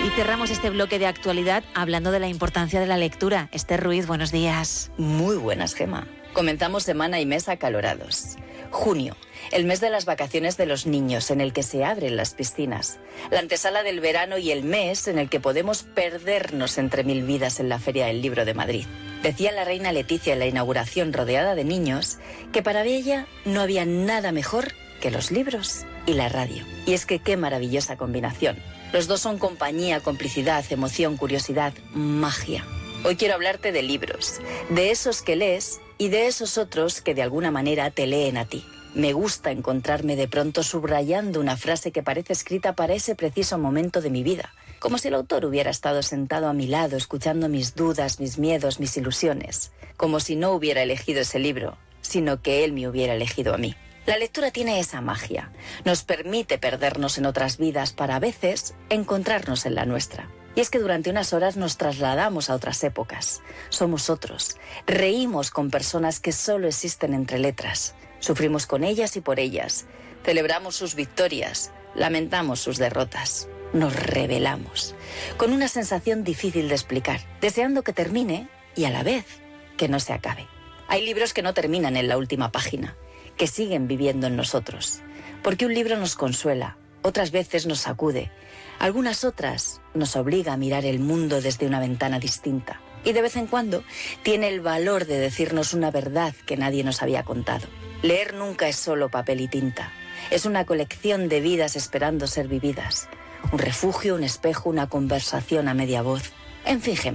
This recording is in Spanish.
Y cerramos este bloque de actualidad hablando de la importancia de la lectura. Esther Ruiz, buenos días. Muy buenas, Gemma. Comenzamos semana y mes acalorados. Junio, el mes de las vacaciones de los niños, en el que se abren las piscinas. La antesala del verano y el mes en el que podemos perdernos entre mil vidas en la Feria del Libro de Madrid. Decía la reina Leticia en la inauguración, rodeada de niños, que para ella no había nada mejor que los libros y la radio. Y es que qué maravillosa combinación. Los dos son compañía, complicidad, emoción, curiosidad, magia. Hoy quiero hablarte de libros, de esos que lees y de esos otros que de alguna manera te leen a ti. Me gusta encontrarme de pronto subrayando una frase que parece escrita para ese preciso momento de mi vida, como si el autor hubiera estado sentado a mi lado escuchando mis dudas, mis miedos, mis ilusiones, como si no hubiera elegido ese libro, sino que él me hubiera elegido a mí. La lectura tiene esa magia, nos permite perdernos en otras vidas para a veces encontrarnos en la nuestra. Y es que durante unas horas nos trasladamos a otras épocas. Somos otros. Reímos con personas que solo existen entre letras. Sufrimos con ellas y por ellas. Celebramos sus victorias. Lamentamos sus derrotas. Nos rebelamos. Con una sensación difícil de explicar. Deseando que termine y a la vez que no se acabe. Hay libros que no terminan en la última página, que siguen viviendo en nosotros. Porque un libro nos consuela. Otras veces nos sacude. Algunas otras nos obliga a mirar el mundo desde una ventana distinta. Y de vez en cuando tiene el valor de decirnos una verdad que nadie nos había contado. Leer nunca es solo papel y tinta. Es una colección de vidas esperando ser vividas. Un refugio, un espejo, una conversación a media voz. En fin,